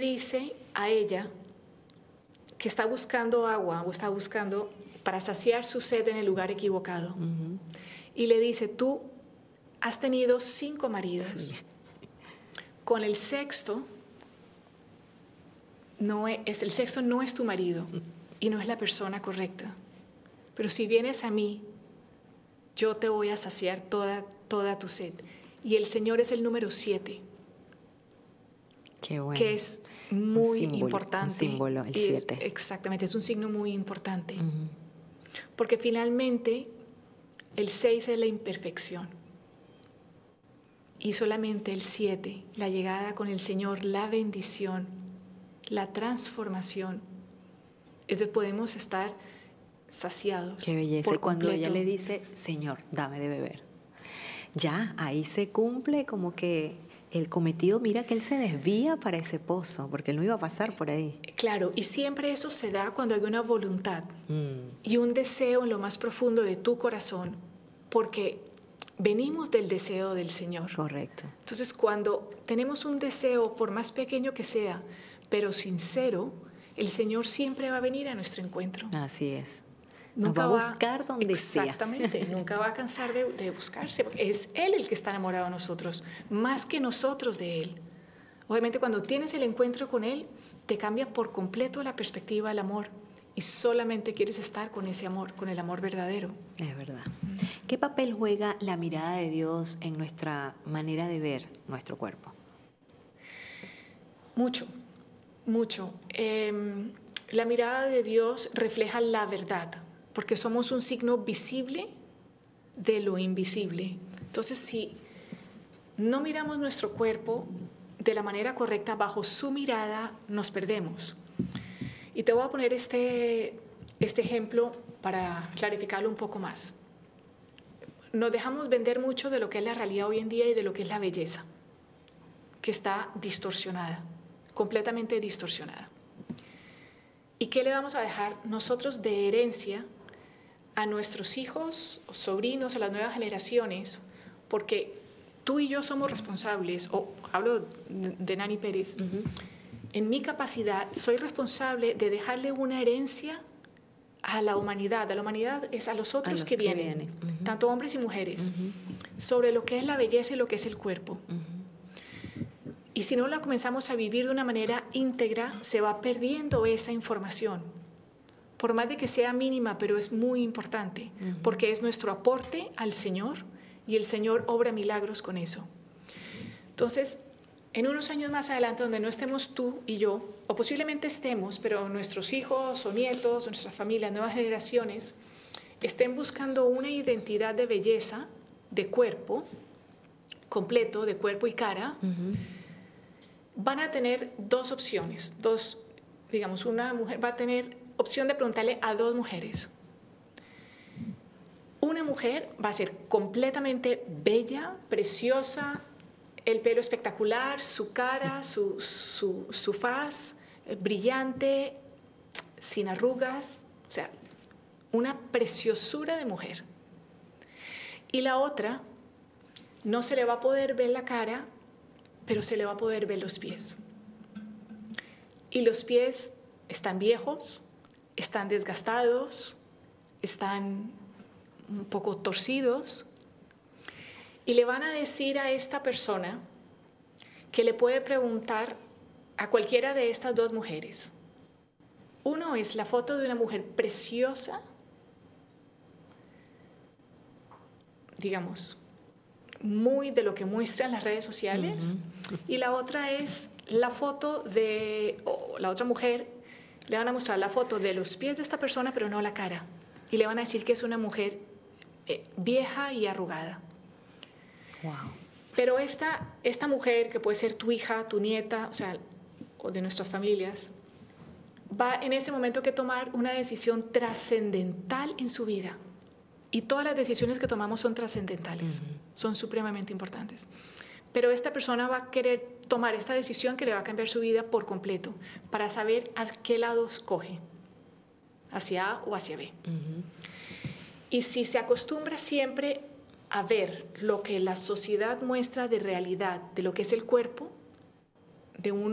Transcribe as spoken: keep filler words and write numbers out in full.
dice a ella que está buscando agua o está buscando para saciar su sed en el lugar equivocado. Uh-huh. Y le dice, tú has tenido cinco maridos. Sí. Con el sexto, no es, el sexto no es tu marido y no es la persona correcta. Pero si vienes a mí, yo te voy a saciar toda, toda tu sed. Y el Señor es el número siete. Qué bueno. Que es muy un símbolo, importante. Un símbolo, el siete. Exactamente, es un signo muy importante. Uh-huh. Porque finalmente el seis es la imperfección. Y solamente el siete, la llegada con el Señor, la bendición, la transformación, es de podemos estar saciados. Qué belleza. Y cuando ella le dice, Señor, dame de beber, ya ahí se cumple como que el cometido, mira que él se desvía para ese pozo, porque él no iba a pasar por ahí. Claro, y siempre eso se da cuando hay una voluntad mm. y un deseo en lo más profundo de tu corazón, porque venimos del deseo del Señor. Correcto. Entonces, cuando tenemos un deseo, por más pequeño que sea, pero sincero, el Señor siempre va a venir a nuestro encuentro. Así es. Nunca Nos va a buscar va, donde exactamente, sea. Exactamente, nunca va a cansar de, de buscarse, porque es Él el que está enamorado de nosotros, más que nosotros de Él. Obviamente cuando tienes el encuentro con Él, te cambia por completo la perspectiva del amor y solamente quieres estar con ese amor, con el amor verdadero. Es verdad. ¿Qué papel juega la mirada de Dios en nuestra manera de ver nuestro cuerpo? Mucho, mucho. Eh, la mirada de Dios refleja la verdad, porque somos un signo visible de lo invisible. Entonces, si no miramos nuestro cuerpo de la manera correcta, bajo su mirada, nos perdemos. Y te voy a poner este, este ejemplo para clarificarlo un poco más. Nos dejamos vender mucho de lo que es la realidad hoy en día y de lo que es la belleza, que está distorsionada, completamente distorsionada. ¿Y qué le vamos a dejar nosotros de herencia a nuestros hijos, sobrinos, a las nuevas generaciones? Porque tú y yo somos responsables, o hablo de Nani Pérez, uh-huh. en mi capacidad soy responsable de dejarle una herencia a la humanidad. A la humanidad es a los otros a los que, que vienen, vienen. Uh-huh. tanto hombres y mujeres, uh-huh. sobre lo que es la belleza y lo que es el cuerpo. Uh-huh. Y si no la comenzamos a vivir de una manera íntegra, se va perdiendo esa información. Por más de que sea mínima, pero es muy importante, uh-huh. porque es nuestro aporte al Señor y el Señor obra milagros con eso. Entonces, en unos años más adelante, donde no estemos tú y yo, o posiblemente estemos, pero nuestros hijos o nietos, o nuestras familias, nuevas generaciones, estén buscando una identidad de belleza, de cuerpo, completo, de cuerpo y cara, uh-huh. van a tener dos opciones. Dos, digamos, una mujer va a tener opción de preguntarle a dos mujeres. Una mujer va a ser completamente bella, preciosa, el pelo espectacular, su cara, su, su, su faz, eh, brillante, sin arrugas, o sea, una preciosura de mujer. Y la otra, no se le va a poder ver la cara, pero se le va a poder ver los pies. Y los pies están viejos, están desgastados, están un poco torcidos, y le van a decir a esta persona que le puede preguntar a cualquiera de estas dos mujeres. Uno es la foto de una mujer preciosa, digamos, muy de lo que muestran las redes sociales, uh-huh. y la otra es la foto de, o la otra mujer, le van a mostrar la foto de los pies de esta persona, pero no la cara, y le van a decir que es una mujer eh, vieja y arrugada. Wow. Pero esta, esta mujer, que puede ser tu hija, tu nieta, o sea, o de nuestras familias, va en ese momento que tomar una decisión trascendental en su vida. Y todas las decisiones que tomamos son trascendentales, uh-huh. son supremamente importantes. Pero esta persona va a querer tomar esta decisión que le va a cambiar su vida por completo, para saber a qué lado escoge, hacia A o hacia B. Uh-huh. Y si se acostumbra siempre a ver lo que la sociedad muestra de realidad, de lo que es el cuerpo de uno,